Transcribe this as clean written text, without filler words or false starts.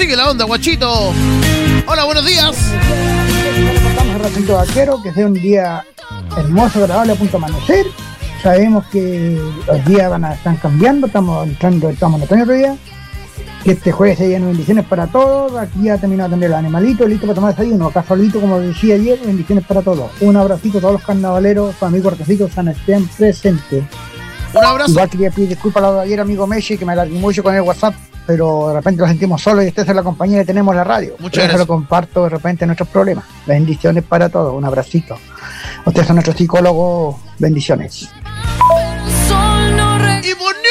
Sigue la onda, guachito. Hola, buenos días. Estamos a Racito Vaquero, que sea un día hermoso, agradable, a punto de amanecer. Sabemos que los días están cambiando, estamos en otoño todavía. Que este jueves se llenan bendiciones para todos. Aquí ya terminó de atender los animalitos, listo para tomar desayuno. Acá solito, como decía ayer, bendiciones para todos. Un abracito a todos los carnavaleros, su amigo Artecito San Esteban presente. Un abrazo. Igual quería pedir disculpas a lo de ayer, amigo Meshi, que me alargué mucho con el WhatsApp, pero de repente lo sentimos solo y esta es la compañía que tenemos en la radio. Muchas gracias. Lo comparto de repente nuestros problemas. Bendiciones para todos, un abracito. Ustedes son nuestros psicólogos, bendiciones. Y bonito.